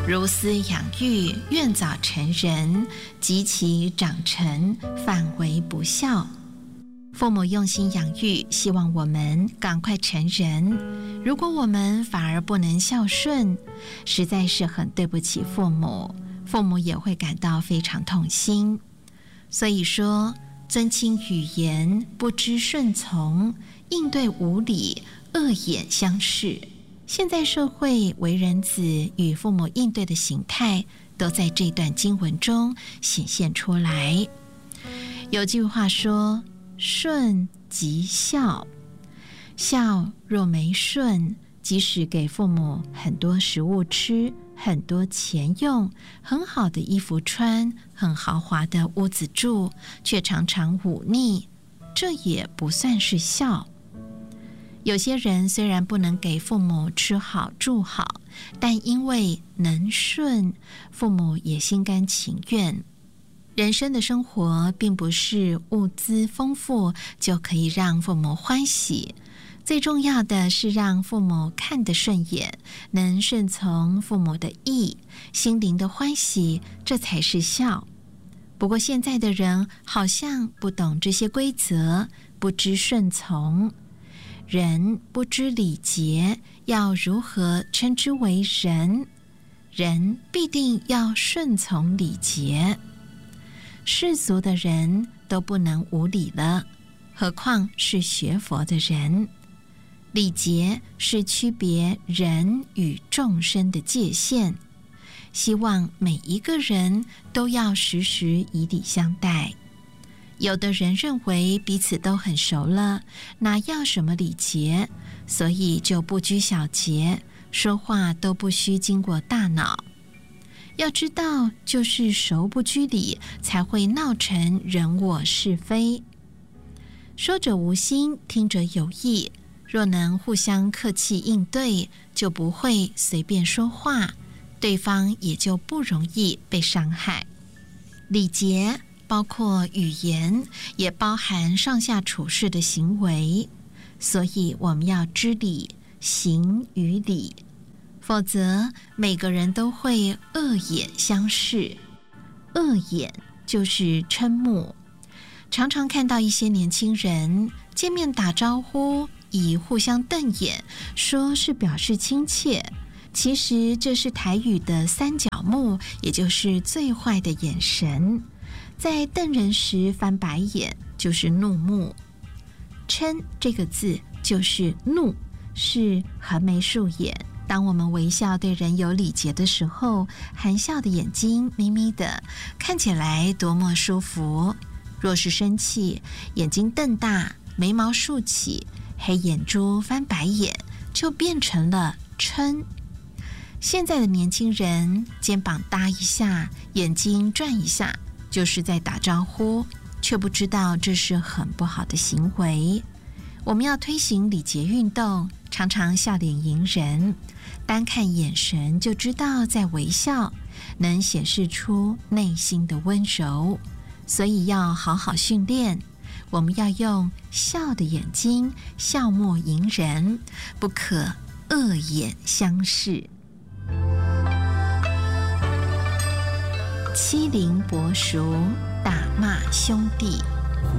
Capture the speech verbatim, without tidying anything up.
如斯养育，愿早成人，及其长成，反为不孝。父母用心养育，希望我们赶快成人。如果我们反而不能孝顺，实在是很对不起父母，父母也会感到非常痛心。所以说，尊亲语言不知顺从，应对无礼，恶眼相视。现在社会为人子与父母应对的形态，都在这段经文中显现出来。有句话说，顺即孝，孝若没顺，即使给父母很多食物吃，很多钱用，很好的衣服穿，很豪华的屋子住，却常常忤逆，这也不算是孝。有些人虽然不能给父母吃好住好，但因为能顺，父母也心甘情愿。人生的生活并不是物资丰富就可以让父母欢喜，最重要的是让父母看得顺眼，能顺从父母的意，心灵的欢喜，这才是孝。不过现在的人好像不懂这些规则，不知顺从。人不知礼节，要如何称之为人？人必定要顺从礼节。世俗的人都不能无礼了，何况是学佛的人？礼节是区别人与众生的界限，希望每一个人都要时时以礼相待。有的人认为彼此都很熟了，哪要什么礼节，所以就不拘小节，说话都不需经过大脑。要知道，就是熟不拘礼，才会闹成人我是非。说者无心，听者有意，若能互相客气应对，就不会随便说话，对方也就不容易被伤害。礼节包括语言，也包含上下处事的行为，所以我们要知礼，行于礼，否则每个人都会恶眼相视。恶眼就是嗔目，常常看到一些年轻人见面打招呼，以互相瞪眼，说是表示亲切，其实这是台语的三角目，也就是最坏的眼神。在瞪人时翻白眼，就是怒目。嗔这个字就是怒，是横眉竖眼。当我们微笑对人有礼节的时候，含笑的眼睛眯眯的，看起来多么舒服。若是生气，眼睛瞪大，眉毛竖起，黑眼珠翻白眼，就变成了嗔。现在的年轻人肩膀搭一下，眼睛转一下，就是在打招呼，却不知道这是很不好的行为。我们要推行礼节运动，常常笑脸迎人，单看眼神就知道在微笑，能显示出内心的温柔。所以要好好训练，我们要用笑的眼睛笑目迎人，不可恶眼相视。欺凌伯叔，打骂兄弟。